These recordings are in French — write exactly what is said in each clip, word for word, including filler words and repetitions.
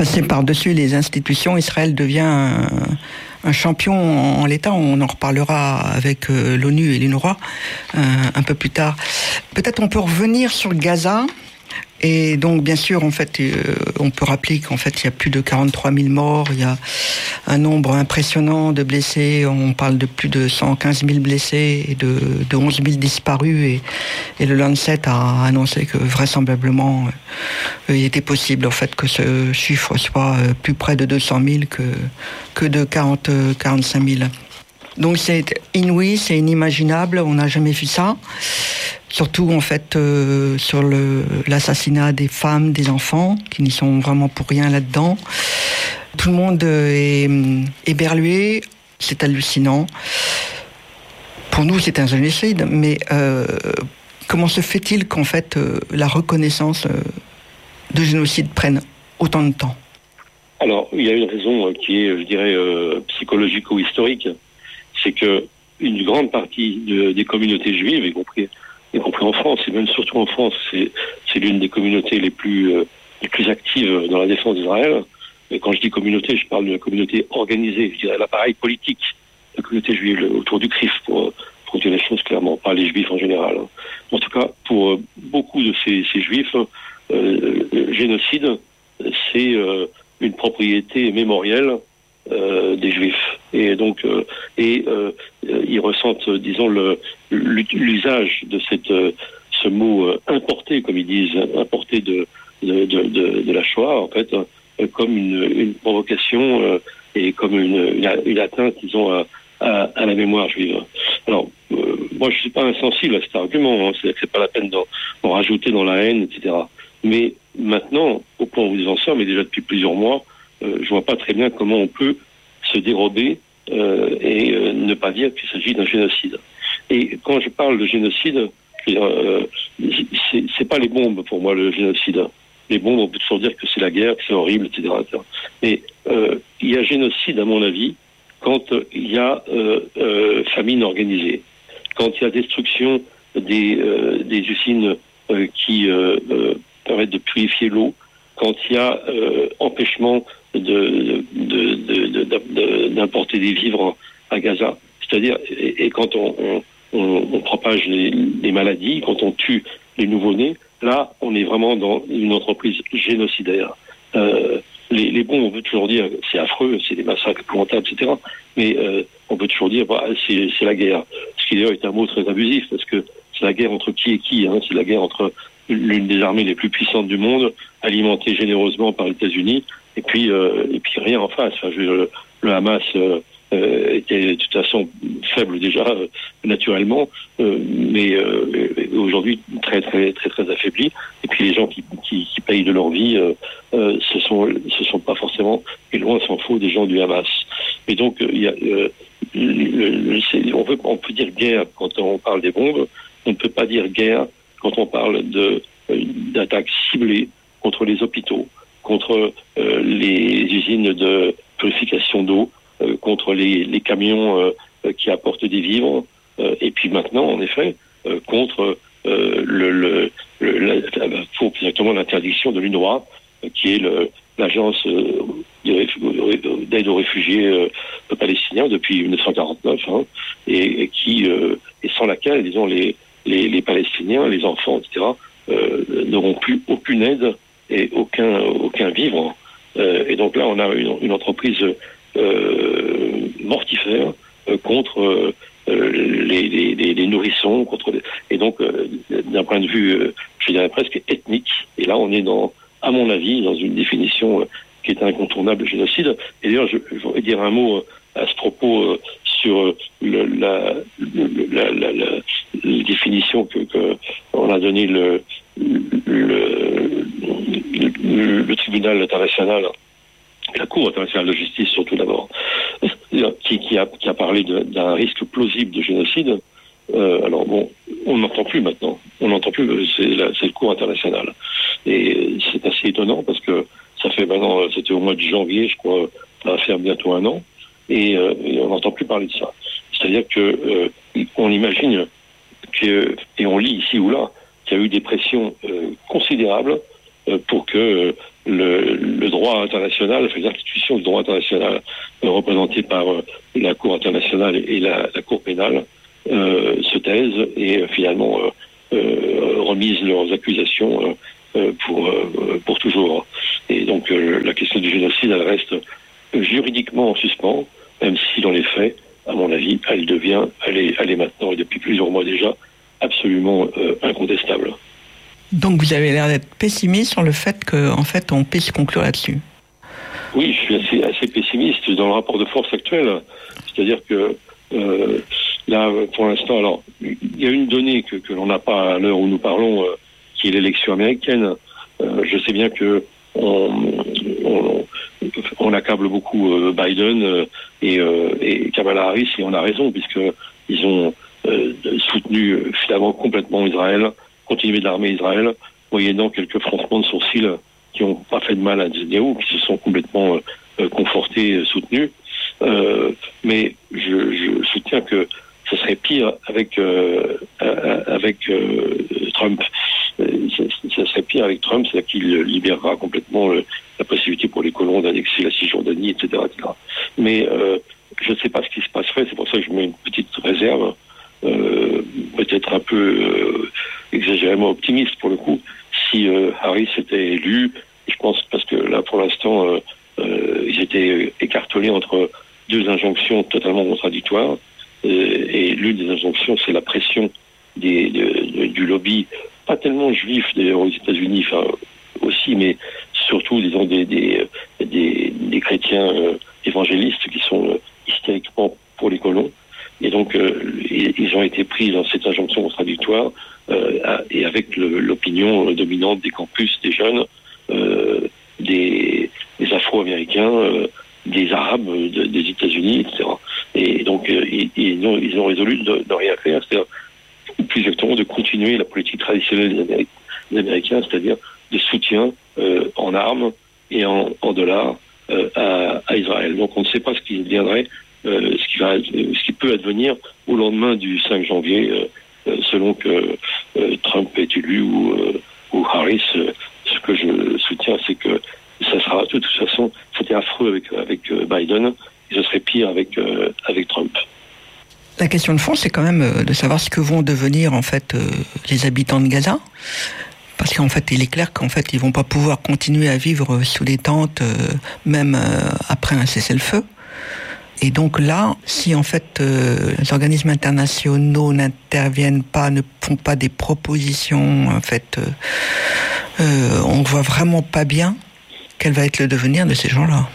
passer par-dessus les institutions, Israël devient un, un champion en l'état. On en reparlera avec euh, l'ONU et l'UNRWA euh, un peu plus tard. Peut-être on peut revenir sur Gaza. Et donc, bien sûr, en fait, euh, on peut rappeler qu'en fait, il y a plus de quarante-trois mille morts, il y a un nombre impressionnant de blessés, on parle de plus de cent quinze mille blessés et de, de onze mille disparus, et, et le Lancet a annoncé que vraisemblablement, euh, il était possible, en fait, que ce chiffre soit euh, plus près de deux cent mille que, que de quarante, quarante-cinq mille. Donc, c'est inouï, c'est inimaginable, on n'a jamais vu ça. Surtout, en fait, euh, sur le, l'assassinat des femmes, des enfants, qui n'y sont vraiment pour rien là-dedans. Tout le monde est éberlué, c'est hallucinant. Pour nous, c'est un génocide, mais euh, comment se fait-il qu'en fait, euh, la reconnaissance euh, de génocide prenne autant de temps ? Alors, il y a une raison qui est, je dirais, euh, psychologico-historique. C'est que une grande partie de, des communautés juives, y compris, y compris en France, et même surtout en France, c'est, c'est l'une des communautés les plus, euh, les plus actives dans la défense d'Israël. Et quand je dis communauté, je parle de la communauté organisée, je dirais l'appareil politique, la communauté juive autour du C R I F, pour, pour dire les choses clairement, pas les juifs en général. En tout cas, pour beaucoup de ces, ces juifs, euh, le génocide, c'est euh, une propriété mémorielle Euh, des Juifs, et donc euh, et euh, ils ressentent, disons, le, l'usage de cette euh, ce mot euh, importé, comme ils disent, importé de de, de, de, de la Shoah, en fait, euh, comme une, une provocation euh, et comme une, une, une atteinte, disons, à, à, à la mémoire juive. Alors, euh, moi, je suis pas insensible à cet argument, hein, c'est, c'est pas la peine d'en, d'en rajouter dans la haine, et cetera. Mais maintenant, au point où vous en sommes, et déjà depuis plusieurs mois, Euh, je vois pas très bien comment on peut se dérober euh, et euh, ne pas dire qu'il s'agit d'un génocide. Et quand je parle de génocide, euh, c'est, c'est pas les bombes pour moi le génocide. Les bombes, on peut toujours dire que c'est la guerre, que c'est horrible, et cetera, et cetera. Mais euh, il y a génocide, à mon avis, quand il y a euh, euh, famine organisée, quand il y a destruction des, euh, des usines euh, qui euh, euh, permettent de purifier l'eau, quand il y a euh, empêchement de, de, de, de, de, d'importer des vivres à Gaza, c'est-à-dire, et, et quand on, on, on, on propage les, les maladies, quand on tue les nouveau-nés, là, on est vraiment dans une entreprise génocidaire. Euh, les, les bons, on peut toujours dire, c'est affreux, c'est des massacres épouvantables, et cetera. Mais euh, on peut toujours dire, bah, c'est, c'est la guerre. Ce qui d'ailleurs est un mot très abusif, parce que c'est la guerre entre qui et qui, hein, c'est la guerre entre l'une des armées les plus puissantes du monde, alimentée généreusement par les États-Unis, et puis euh, et puis rien en face. Enfin, je, le, le Hamas euh, euh, était de toute façon faible déjà euh, naturellement, euh, mais euh, aujourd'hui très très très très affaibli. Et puis les gens qui qui, qui payent de leur vie, euh, euh, ce sont ce sont pas forcément, et loin s'en faut, des gens du Hamas. Et donc il y a euh, le, le, c'est, on peut on peut dire guerre quand on parle des bombes, on ne peut pas dire guerre quand on parle de, euh, d'attaques ciblées contre les hôpitaux, contre euh, les usines de purification d'eau, euh, contre les, les camions euh, qui apportent des vivres, euh, et puis maintenant, en effet, euh, contre euh, le, le, le, la, pour exactement l'interdiction de l'UNRWA, euh, qui est le, l'agence euh, d'aide aux réfugiés euh, palestiniens depuis dix-neuf cent quarante-neuf, hein, et, et qui, euh, et sans laquelle, disons, les Les, les Palestiniens, les enfants, et cetera, euh, n'auront plus aucune aide et aucun, aucun vivre. Euh, et donc là, on a une, une entreprise euh, mortifère euh, contre euh, les, les, les nourrissons, contre les... et donc euh, d'un point de vue, euh, je dirais presque ethnique. Et là, on est dans, à mon avis, dans une définition euh, qui est incontournable de génocide. Et d'ailleurs, je, je voudrais dire un mot euh, à ce propos euh, sur le, la, la, la, la, la définition que, que on a donné le, le, le, le tribunal international, la Cour internationale de justice surtout d'abord, qui, qui, a, qui a parlé de, d'un risque plausible de génocide. Euh, alors bon, on n'entend plus maintenant, on n'entend plus, c'est la, c'est le Cour international. Et c'est assez étonnant parce que ça fait maintenant, c'était au mois de janvier, je crois, ça va faire bientôt un an. Et, euh, et on n'entend plus parler de ça. C'est-à-dire que euh, on imagine que, et on lit ici ou là, qu'il y a eu des pressions euh, considérables euh, pour que le, le droit international, enfin, les institutions du droit international euh, représentées par euh, la Cour internationale et la, la Cour pénale euh, se taisent et euh, finalement euh, euh, remisent leurs accusations euh, pour, euh, pour toujours. Et donc euh, la question du génocide, elle reste juridiquement en suspens, même si dans les faits, à mon avis, elle devient, elle est, elle est maintenant et depuis plusieurs mois déjà, absolument euh, incontestable. Donc vous avez l'air d'être pessimiste sur le fait qu'en fait on puisse conclure là-dessus. Oui, je suis assez, assez pessimiste dans le rapport de force actuel. C'est-à-dire que euh, là, pour l'instant, alors il y a une donnée que, que l'on n'a pas à l'heure où nous parlons, euh, qui est l'élection américaine. Euh, je sais bien que on, on, on accable beaucoup euh, Biden euh, et, euh, et Kamala Harris, et on a raison, puisque ils ont euh, soutenu finalement complètement Israël, continué de l'armée Israël, moyennant quelques froncements de sourcils qui n'ont pas fait de mal à Netanyahou, qui se sont complètement euh, confortés, soutenus. Euh, mais je, je soutiens que ce serait pire avec euh, avec euh, Trump. Ça serait pire avec Trump, c'est-à-dire qu'il libérera complètement le, la possibilité pour les colons d'annexer la Cisjordanie, et cetera, et cetera. Mais euh, je ne sais pas ce qui se passerait, c'est pour ça que je mets une petite réserve, euh, peut-être un peu euh, exagérément optimiste pour le coup, si euh, Harris était élu. Je pense parce que là, pour l'instant, euh, euh, ils étaient écartelés entre deux injonctions totalement contradictoires. Euh, et l'une des injonctions, c'est la pression des, de, de, du lobby, pas tellement juif d'ailleurs aux États-Unis, enfin aussi, mais surtout, disons, des, des, des, des chrétiens euh, évangélistes qui sont euh, hystériquement pour les colons. Et donc, euh, ils ont été pris dans cette injonction contradictoire euh, et avec le, l'opinion dominante des campus, des jeunes, euh, des, des Afro-Américains, euh, des Arabes de, des États-Unis, et cetera. Et donc, euh, ils, ils, ont, ils ont résolu de, de rien faire, c'est-à-dire, plus exactement, de continuer la politique traditionnelle des, Améri- des Américains, c'est-à-dire de soutien euh, en armes et en, en dollars euh, à, à Israël. Donc, on ne sait pas ce qui viendrait, euh, ce qui va, ce qui peut advenir au lendemain du cinq janvier, euh, selon que euh, Trump est élu ou, euh, ou Harris. Euh, ce que je soutiens, c'est que ça sera de toute façon, c'était affreux avec avec Biden, et ce serait pire avec euh, avec Trump. La question de fond, c'est quand même de savoir ce que vont devenir en fait euh, les habitants de Gaza, parce qu'en fait, il est clair qu'en fait, ils vont pas pouvoir continuer à vivre sous les tentes, euh, même euh, après un cessez-le-feu. Et donc là, si en fait euh, les organismes internationaux n'interviennent pas, ne font pas des propositions, en fait, euh, euh, on voit vraiment pas bien quel va être le devenir de ces gens-là.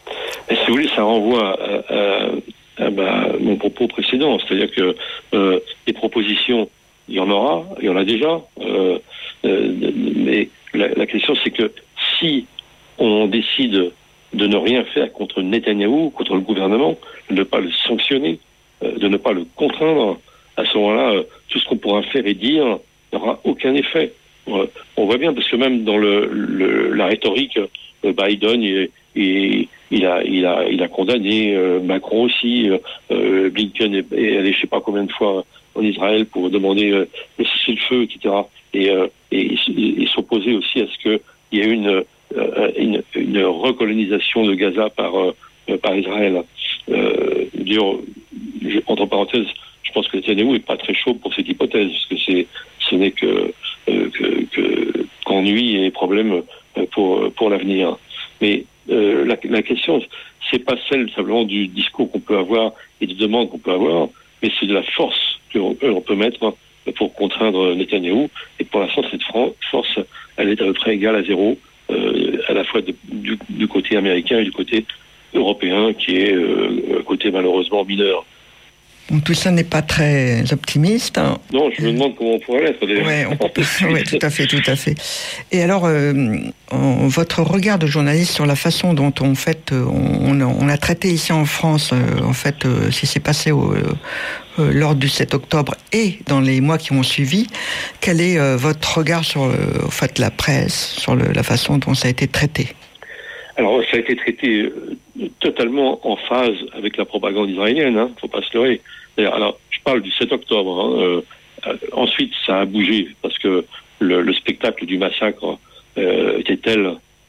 Et si vous voulez, ça renvoie à, à, à bah, mon propos précédent, c'est-à-dire que euh, les propositions, il y en aura, il y en a déjà, euh, euh, mais la, la question c'est que si on décide de ne rien faire contre Netanyahou, contre le gouvernement, de ne pas le sanctionner, euh, de ne pas le contraindre, à ce moment-là, euh, tout ce qu'on pourra faire et dire n'aura aucun effet. Euh, on voit bien, parce que même dans le, le, la rhétorique, euh, Biden, il, il, il, a, il, a, il a condamné, euh, Macron aussi, euh, Blinken est, est allé je ne sais pas combien de fois en Israël pour demander euh, le cessez-le-feu, et cetera. Et, euh, et il, il s'opposait aussi à ce qu'il y ait une Euh, une, une recolonisation de Gaza par, euh, par Israël. Euh, dire, je, entre parenthèses, je pense que Netanyahou n'est pas très chaud pour cette hypothèse, parce que c'est, ce n'est que, euh, que, que qu'ennui et problème pour, pour l'avenir. Mais euh, la, la question, c'est pas celle simplement du discours qu'on peut avoir et des demandes qu'on peut avoir, mais c'est de la force que l'on, que l'on peut mettre pour contraindre Netanyahou. Et pour l'instant, cette force, elle est à peu près égale à zéro. Euh, à la fois de, du, du côté américain et du côté européen, qui est euh, un côté malheureusement mineur. Donc tout ça n'est pas très optimiste. Hein. Non, je me demande comment on pourrait l'être. Oui, ouais, tout à fait, tout à fait. Et alors, euh, on, votre regard de journaliste sur la façon dont on, fait, on, on a traité ici en France, euh, en fait, euh, ce qui s'est passé au, euh, lors du sept octobre et dans les mois qui ont suivi, quel est euh, votre regard sur euh, en fait, la presse, sur le, la façon dont ça a été traité ? Alors, ça a été traité euh, totalement en phase avec la propagande israélienne, hein, faut pas se leurrer. Alors, je parle du sept octobre. Hein, euh, euh, ensuite, ça a bougé parce que le, le spectacle du massacre euh, était tel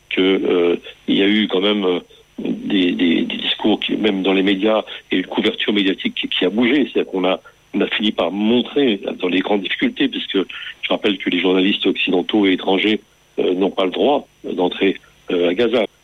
que euh, il y a eu quand même euh, des, des, des discours qui, même dans les médias, et une couverture médiatique qui, qui a bougé. C'est-à-dire qu'on a, on a fini par montrer dans les grandes difficultés, puisque je rappelle que les journalistes occidentaux et étrangers euh, n'ont pas le droit d'entrer euh, à Gaza.